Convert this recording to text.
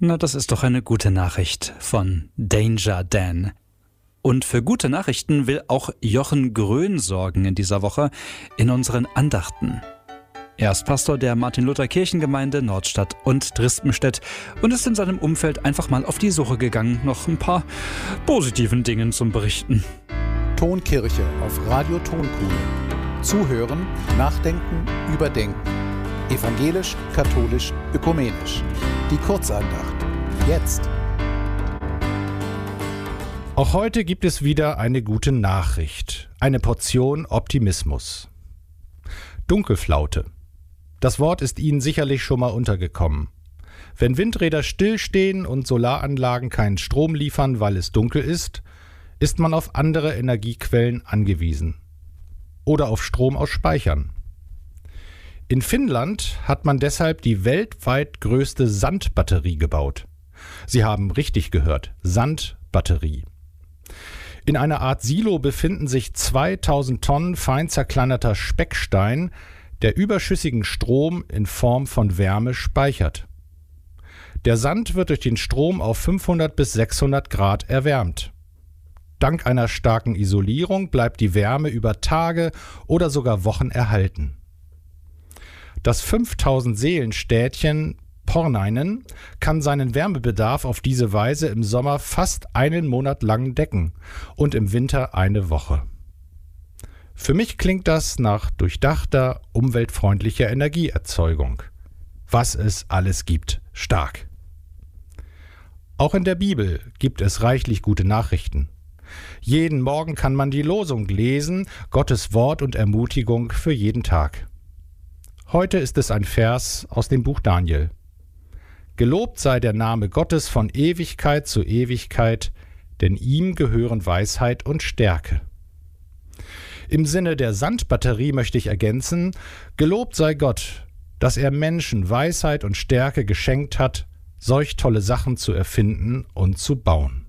Na, das ist doch eine gute Nachricht von Danger Dan. Und für gute Nachrichten will auch Jochen Grön sorgen in dieser Woche in unseren Andachten. Er ist Pastor der Martin-Luther-Kirchengemeinde Nordstadt und Drispenstedt und ist in seinem Umfeld einfach mal auf die Suche gegangen, noch ein paar positiven Dingen zum Berichten. Tonkirche auf Radio Tonkuhle. Zuhören, nachdenken, überdenken. Evangelisch, katholisch, ökumenisch. Die Kurzandacht. Jetzt. Auch heute gibt es wieder eine gute Nachricht. Eine Portion Optimismus. Dunkelflaute. Das Wort ist Ihnen sicherlich schon mal untergekommen. Wenn Windräder stillstehen und Solaranlagen keinen Strom liefern, weil es dunkel ist man auf andere Energiequellen angewiesen. Oder auf Strom aus Speichern. In Finnland hat man deshalb die weltweit größte Sandbatterie gebaut. Sie haben richtig gehört, Sandbatterie. In einer Art Silo befinden sich 2000 Tonnen fein zerkleinerter Speckstein, der überschüssigen Strom in Form von Wärme speichert. Der Sand wird durch den Strom auf 500 bis 600 Grad erwärmt. Dank einer starken Isolierung bleibt die Wärme über Tage oder sogar Wochen erhalten. Das 5000 Seelenstädtchen Pornainen kann seinen Wärmebedarf auf diese Weise im Sommer fast einen Monat lang decken und im Winter eine Woche. Für mich klingt das nach durchdachter, umweltfreundlicher Energieerzeugung. Was es alles gibt, stark. Auch in der Bibel gibt es reichlich gute Nachrichten. Jeden Morgen kann man die Losung lesen, Gottes Wort und Ermutigung für jeden Tag. Heute ist es ein Vers aus dem Buch Daniel. Gelobt sei der Name Gottes von Ewigkeit zu Ewigkeit, denn ihm gehören Weisheit und Stärke. Im Sinne der Sandbatterie möchte ich ergänzen, gelobt sei Gott, dass er Menschen Weisheit und Stärke geschenkt hat, solch tolle Sachen zu erfinden und zu bauen.